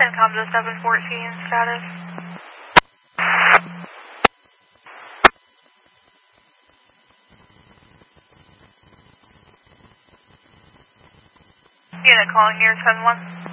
CENTCOM to 714 status. Unit calling here, 7-1.